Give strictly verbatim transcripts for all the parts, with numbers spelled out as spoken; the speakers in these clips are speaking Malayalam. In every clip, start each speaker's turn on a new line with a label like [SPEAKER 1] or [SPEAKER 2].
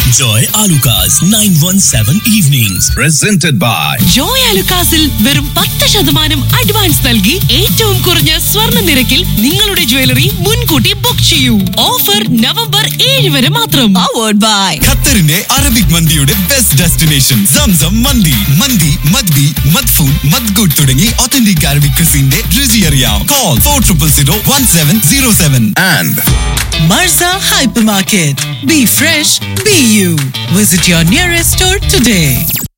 [SPEAKER 1] Joy Alucas nine one seven evenings.
[SPEAKER 2] Presented by
[SPEAKER 3] Joy Alucasil വെറും പത്ത് ശതമാനം അഡ്വാൻസ് നൽകി ഏറ്റവും കുറഞ്ഞ സ്വർണ്ണ നിരക്കിൽ നിങ്ങളുടെ ജ്വല്ലറി മുൻകൂട്ടി ബുക്ക് ചെയ്യൂ. ഓഫർ നവംബർ ഏഴ് വരെ മാത്രം. Powered by
[SPEAKER 4] ഖത്തറിന്റെ അറബിക് മന്തിയുടെ ബെസ്റ്റ് ഡെസ്റ്റിനേഷൻ സംസം മന്തി. മന്തി മദ്ബി മദ്ഫൂൻ മദ്ഗുഡ് തുടങ്ങി ഒത്തന്റിക് അറബിക് ക്രിസിന്റെ രുചി അറിയാം. Call for triple zero one seven zero seven.
[SPEAKER 2] and
[SPEAKER 5] Marza Hypermarket. Be fresh, be you. Visit your nearest store today.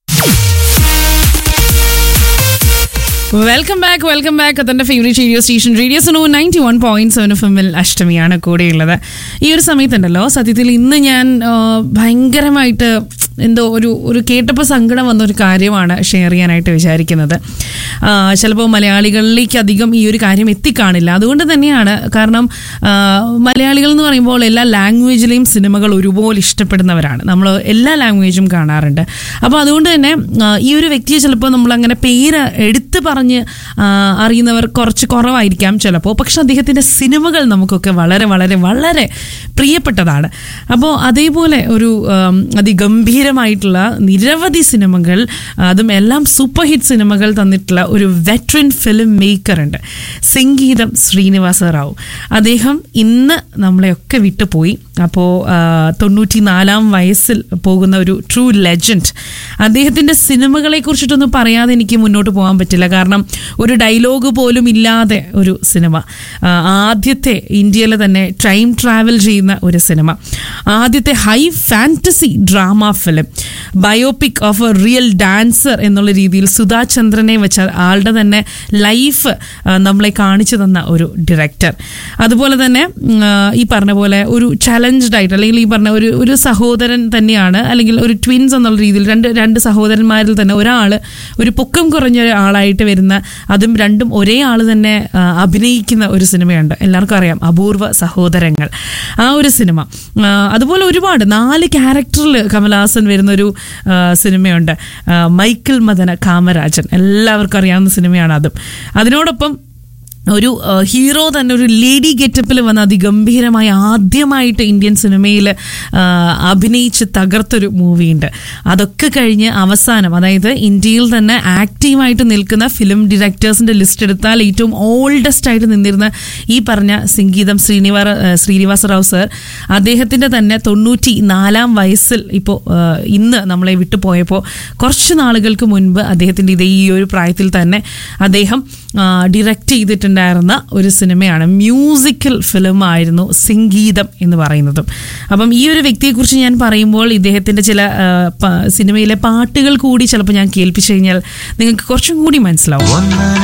[SPEAKER 6] Welcome back welcome back അതിൻ്റെ favourite radio station radio Suno ninety one point seven F എമ്മിൽ അഷ്ടമിയാണ് കൂടെയുള്ളത്. ഈ ഒരു സമയത്തുണ്ടല്ലോ, സത്യത്തിൽ ഇന്ന് ഞാൻ ഭയങ്കരമായിട്ട് എന്തോ ഒരു ഒരു കേട്ടപ്പോൾ സങ്കടം വന്നൊരു കാര്യമാണ് ഷെയർ ചെയ്യാനായിട്ട് വിചാരിക്കുന്നത്. ചിലപ്പോൾ മലയാളികളിലേക്ക് അധികം ഈ ഒരു കാര്യം എത്തിക്കാണില്ല. അതുകൊണ്ട് തന്നെയാണ്, കാരണം മലയാളികൾ എന്ന് പറയുമ്പോൾ എല്ലാ ലാംഗ്വേജിലെയും സിനിമകൾ ഒരുപോലെ ഇഷ്ടപ്പെടുന്നവരാണ്. നമ്മൾ എല്ലാ ലാംഗ്വേജും കാണാറുണ്ട്. അപ്പോൾ അതുകൊണ്ട് തന്നെ ഈ ഒരു വ്യക്തിയെ ചിലപ്പോൾ നമ്മളങ്ങനെ പേര് എടുത്ത് പറഞ്ഞ് അറിയുന്നവർ കുറച്ച് കുറവായിരിക്കാം ചിലപ്പോൾ. പക്ഷെ അദ്ദേഹത്തിൻ്റെ സിനിമകൾ നമുക്കൊക്കെ വളരെ വളരെ വളരെ പ്രിയപ്പെട്ടതാണ്. അപ്പോൾ അതേപോലെ ഒരു അതിഗംഭീരമായിട്ടുള്ള നിരവധി സിനിമകൾ, അതും എല്ലാം സൂപ്പർ ഹിറ്റ് സിനിമകൾ തന്നിട്ടുള്ള ഒരു വെറ്ററൻ ഫിലിം മേക്കർ ഉണ്ട്, സംഗീതം ശ്രീനിവാസ റാവു. അദ്ദേഹം ഇന്ന് നമ്മളെയൊക്കെ വിട്ടുപോയി. അപ്പോൾ തൊണ്ണൂറ്റി നാലാം വയസ്സിൽ പോകുന്ന ഒരു ട്രൂ ലെജൻഡ്. അദ്ദേഹത്തിൻ്റെ സിനിമകളെ കുറിച്ചിട്ടൊന്നും പറയാതെ എനിക്ക് മുന്നോട്ട് പോകാൻ പറ്റില്ല. കാരണം ഒരു ഡയലോഗ് പോലും ഇല്ലാതെ ഒരു സിനിമ, ആദ്യത്തെ ഇന്ത്യയിലെ തന്നെ ടൈം ട്രാവൽ ചെയ്യുന്ന ഒരു സിനിമ, ആദ്യത്തെ high fantasy drama film, biopic of A real dancer എന്നുള്ള രീതിയിൽ സുധാ ചന്ദ്രനെ വെച്ച ആളുടെ തന്നെ ലൈഫ് നമ്മളെ കാണിച്ചു തന്ന ഒരു ഡയറക്ടർ. അതുപോലെ തന്നെ ഈ പറഞ്ഞ പോലെ ഒരു ചലഞ്ച്ഡ് ആയിട്ട്, അല്ലെങ്കിൽ ഈ പറഞ്ഞ ഒരു ഒരു സഹോദരൻ തന്നെയാണ്, അല്ലെങ്കിൽ ഒരു ട്വിൻസ് എന്നുള്ള രീതിയിൽ രണ്ട് രണ്ട് സഹോദരന്മാരിൽ തന്നെ ഒരാൾ ഒരു പൊക്കം കുറഞ്ഞ ആളായിട്ട് വരുന്ന, അതും രണ്ടും ഒരേ ആൾ തന്നെ അഭിനയിക്കുന്ന ഒരു സിനിമയുണ്ട്, എല്ലാവർക്കും അറിയാം, അപൂർവ സഹോദരങ്ങൾ. ആ ഒരു സിനിമ. അതുപോലെ ഒരുപാട് നാല് ക്യാരക്ടറിൽ കമലഹാസൻ വരുന്നൊരു സിനിമയുണ്ട്, മൈക്കിൾ മദന കാമരാജൻ, എല്ലാവർക്കും അറിയാവുന്ന സിനിമയാണ് അതും. അതിനോടൊപ്പം ഒരു ഹീറോ തന്നെ ഒരു ലേഡി ഗെറ്റപ്പിൽ വന്ന് അതിഗംഭീരമായി ആദ്യമായിട്ട് ഇന്ത്യൻ സിനിമയിൽ അഭിനയിച്ച് തകർത്തൊരു മൂവിയുണ്ട്. അതൊക്കെ കഴിഞ്ഞ് അവസാനം, അതായത് ഇന്ത്യയിൽ തന്നെ ആക്റ്റീവായിട്ട് നിൽക്കുന്ന ഫിലിം ഡയറക്ടേഴ്സിൻ്റെ ലിസ്റ്റ് എടുത്താൽ ഏറ്റവും ഓൾഡസ്റ്റ് ആയിട്ട് നിന്നിരുന്ന ഈ പറഞ്ഞ സംഗീതം ശ്രീനിവാസ ശ്രീനിവാസ റാവു സർ, അദ്ദേഹത്തിൻ്റെ തന്നെ തൊണ്ണൂറ്റി നാലാം വയസ്സിൽ ഇപ്പോൾ ഇന്ന് നമ്മളെ വിട്ടുപോയപ്പോൾ കുറച്ച് നാളുകൾക്ക് മുൻപ് അദ്ദേഹത്തിൻ്റെ ഇതേ ഈ ഒരു പ്രായത്തിൽ തന്നെ അദ്ദേഹം ഡിറക്റ്റ് ചെയ്തിട്ടുണ്ട് ണ്ടായിരുന്ന ഒരു സിനിമയാണ്, മ്യൂസിക്കൽ ഫിലിമായിരുന്നു സംഗീതം എന്ന് പറയുന്നതും. അപ്പം ഈ ഒരു വ്യക്തിയെക്കുറിച്ച് ഞാൻ പറയുമ്പോൾ ഇദ്ദേഹത്തിൻ്റെ ചില സിനിമയിലെ പാട്ടുകൾ കൂടി ചിലപ്പോൾ ഞാൻ കേൾപ്പിച്ചു കഴിഞ്ഞാൽ നിങ്ങൾക്ക് കുറച്ചും കൂടി മനസ്സിലാവും.